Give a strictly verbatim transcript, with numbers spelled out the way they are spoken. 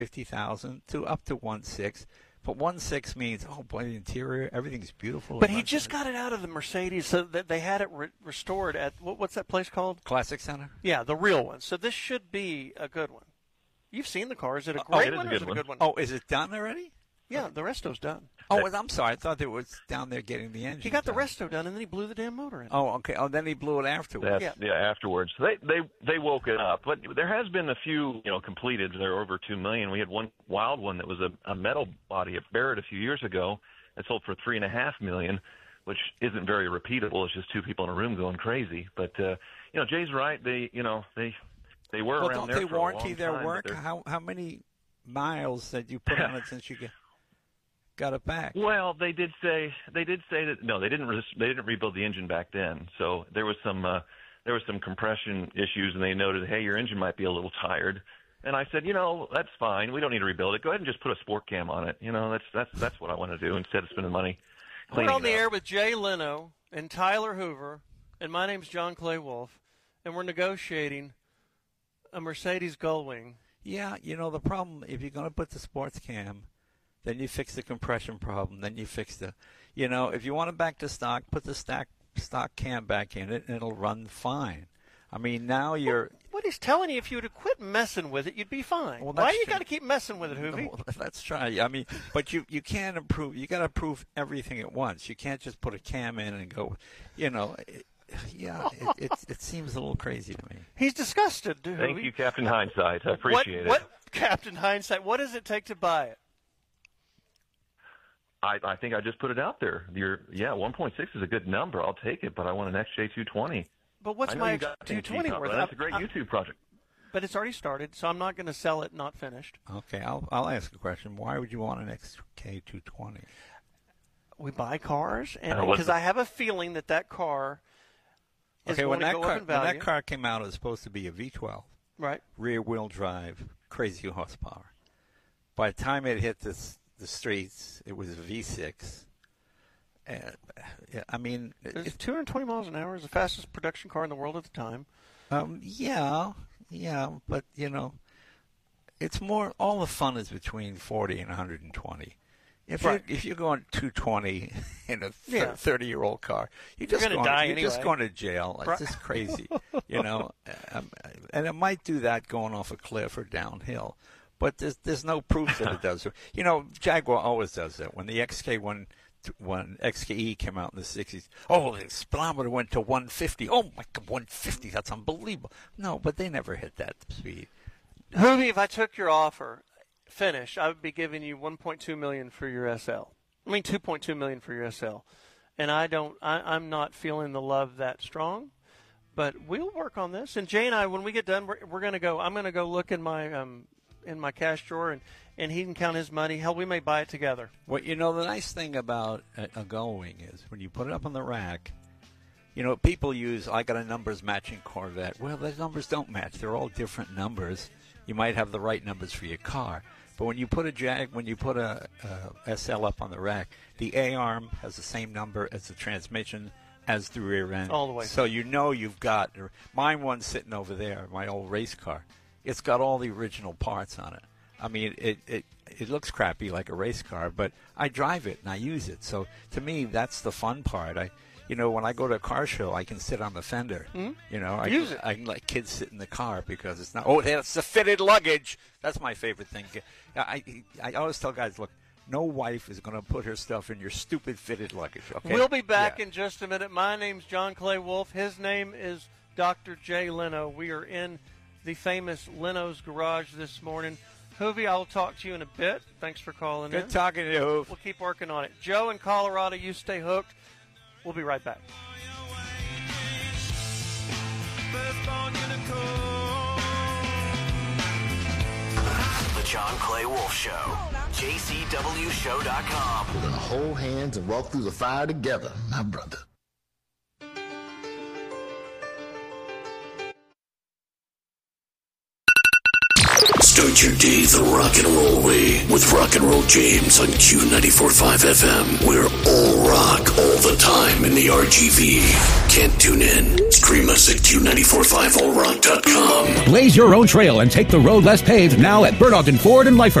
fifty thousand to up to one six. But one six means, oh boy, the interior, everything's beautiful. But he just got it out of the Mercedes, so that they had it re- restored at what, what's that place called? Classic Center. Yeah, the real one. So this should be a good one. You've seen the car. Is it a Oh, great it is one a or is good it a one. good one? Oh, is it done already? Yeah, the resto's done. Oh, I'm sorry. I thought it was down there getting the engine. He got the done. resto done, and then he blew the damn motor in. Oh, okay. Oh, then he blew it afterwards. That's, yeah. afterwards. They they they woke it up, but there has been a few, you know, completed. They're over two million. We had one wild one that was a, a metal body at Barrett a few years ago. It sold for three and a half million, which isn't very repeatable. It's just two people in a room going crazy. But uh, you know, Jay's right. They you know they they were Well, around don't there they for a warranty long their time, but work? they're- How how many miles that you put on it since you get, got it back? Well, they did say they did say that no, they didn't re- they didn't rebuild the engine back then. So there was some uh, there was some compression issues, and they noted, hey, your engine might be a little tired. And I said, you know, that's fine. We don't need to rebuild it. Go ahead and just put a sport cam on it. You know, that's that's that's what I want to do instead of spending money We're cleaning on the it up. air with Jay Leno and Tyler Hoover, and my name's John Clay Wolf, and we're negotiating a Mercedes Gullwing. Yeah, you know, the problem, if you're going to put the sports cam, then you fix the compression problem, then you fix the, you know, if you want it back to stock, put the stock, stock cam back in it, and it'll run fine. I mean, now you're... What he's telling you, if you would have quit messing with it, you'd be fine. Well, Why that's you true. got to keep messing with it, Hoovy? Well, let's try. I mean, but you, you can't improve. You got to improve everything at once. You can't just put a cam in and go, you know... It, yeah, it, it, it seems a little crazy to me. He's disgusted, dude. Thank you, Captain Hindsight. I appreciate what, it. What, Captain Hindsight, what does it take to buy it? I, I think I just put it out there. You're, yeah, one point six is a good number. I'll take it, but I want an X J two twenty. But what's I know my you got two twenty T-top, worth? but That's a I- great I- YouTube project. But it's already started, so I'm not going to sell it not finished. Okay, I'll I'll ask a question. Why would you want an X K two twenty? We buy cars, and Uh, what's because the- I have a feeling that that car is Okay, going when to that go car up in when value. that car came out, it was supposed to be a V twelve, Right. rear wheel drive, crazy horsepower. By the time it hit this the streets, it was a V six. Uh, yeah, I mean, It it, was two hundred twenty miles an hour. It was the fastest production car in the world at the time. um, yeah, yeah, but you know, it's more. All the fun is between forty and one hundred twenty. If Right. you if you're going two twenty in a Yeah. thirty-year-old car, you're You're just gonna going, die you're just anyway. going to jail. It's Right. just crazy, you know. Um, and it might do that going off a cliff or downhill, but there's there's no proof that it does. You know, Jaguar always does that. When the X K one when X K E came out in the sixties, oh, the speedometer went to one fifty. Oh my God, one fifty! That's unbelievable. No, but they never hit that speed. Hoovy, if I took your offer, finish, I would be giving you one point two million dollars for your S L. I mean, two point two million dollars for your S L. And I don't, I, I'm not feeling the love that strong, but we'll work on this. And Jay and I, when we get done, we're, we're going to go, I'm going to go look in my, um, in my cash drawer, and, and he can count his money. Hell, we may buy it together. Well, you know, the nice thing about a, a Gullwing is when you put it up on the rack, you know, people use, I got a numbers matching Corvette. Well, those numbers don't match. They're all different numbers. You might have the right numbers for your car. But when you put a Jag, when you put a, a S L up on the rack, the A-arm has the same number as the transmission, as the rear end. All the way. So you know you've got, mine one's sitting over there, my old race car. It's got all the original parts on it. I mean, it, it it looks crappy like a race car, but I drive it and I use it. So to me, that's the fun part. I, you know, when I go to a car show, I can sit on the fender. Mm-hmm. You know, I Use can, it. I can let kids sit in the car because it's not. Oh, that's the fitted luggage. That's my favorite thing. I I always tell guys, look, no wife is going to put her stuff in your stupid fitted luggage. Okay. We'll be back Yeah. in just a minute. My name's John Clay Wolf. His name is Doctor Jay Leno. We are in the famous Leno's Garage this morning. Hoovy, I will talk to you in a bit. Thanks for calling in. Good talking to you, Hoove. We'll keep working on it. Joe in Colorado, you stay hooked. We'll be right back. The John Clay Wolf Show. J C W show dot com. We're going to hold hands and walk through the fire together, my brother. Start your day the rock and roll way with Rock and Roll James on Q ninety-four point five F M. We're all rock all the time in the R G V. Can't tune in? Stream us at Q nine four five all rock dot com. Blaze your own trail and take the road less paved now at Burn Ogden Ford and Lifer.